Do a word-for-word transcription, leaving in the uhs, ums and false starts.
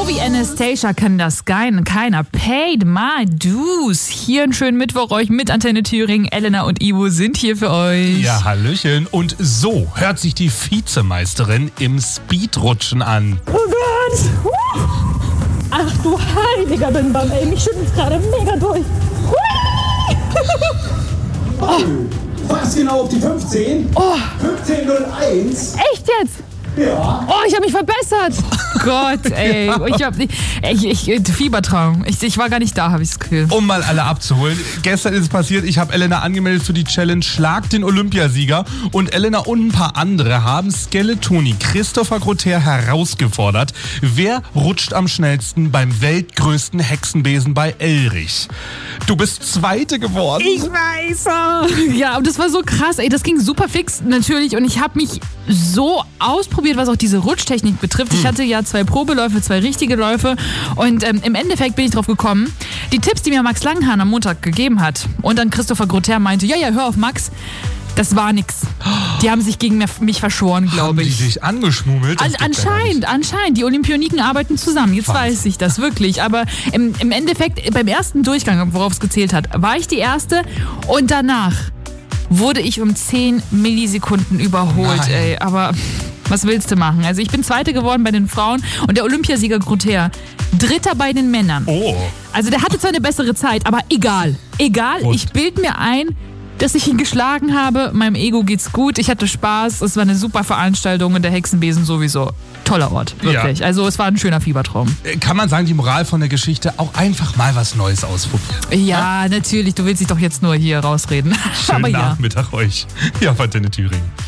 wie Anastasia kann das kein, keiner. Paid my dues. Hier einen schönen Mittwoch euch mit Antenne Thüringen. Elena und Ivo sind hier für euch. Ja, Hallöchen. Und so hört sich die Vizemeisterin im Speedrutschen an. Oh Gott! Ach du heiliger Bimbam, ey, mich schüttelt gerade mega durch. Oh. Fast genau auf die fünfzehn. Oh. fünfzehn null eins. Echt jetzt? Ja. Oh, ich habe mich verbessert. Gott, ey. Ich hab nicht, ich, ich, Fiebertraum. Ich, ich war gar nicht da, habe ich das Gefühl. Um mal alle abzuholen. Gestern ist es passiert, ich habe Elena angemeldet für die Challenge Schlag den Olympiasieger und Elena und ein paar andere haben Skeletoni Christopher Grotter herausgefordert. Wer rutscht am schnellsten beim weltgrößten Hexenbesen bei Elrich? Du bist Zweite geworden. Ich weiß. Ja, und das war so krass, ey. Das ging super fix natürlich und ich habe mich so ausprobiert, was auch diese Rutschtechnik betrifft. Ich hatte ja zwei Probeläufe, zwei richtige Läufe und ähm, im Endeffekt bin ich drauf gekommen, die Tipps, die mir Max Langhahn am Montag gegeben hat und dann Christopher Grotter meinte, ja, ja, hör auf Max, das war nix. Die haben sich gegen mich verschworen, glaube ich. Haben die sich angeschmummelt? An, anscheinend, anscheinend. Die Olympioniken arbeiten zusammen. Jetzt Wahnsinn. Weiß ich das wirklich. Aber im, im Endeffekt, beim ersten Durchgang, worauf es gezählt hat, war ich die Erste und danach wurde ich um zehn Millisekunden überholt, Nein. ey. Aber was willst du machen? Also ich bin Zweite geworden bei den Frauen und der Olympiasieger Grotter Dritter bei den Männern. Oh. Also der hatte zwar eine bessere Zeit, aber egal. Egal, Gut. ich bild mir ein, dass ich ihn geschlagen habe. Meinem Ego geht's gut. Ich hatte Spaß. Es war eine super Veranstaltung und der Hexenbesen sowieso. Toller Ort, wirklich. Ja. Also es war ein schöner Fiebertraum. Kann man sagen, die Moral von der Geschichte, auch einfach mal was Neues ausprobieren. Ja, natürlich. Du willst dich doch jetzt nur hier rausreden. Schönen Aber ja. Nachmittag euch. Ja, von Antenne Thüringen.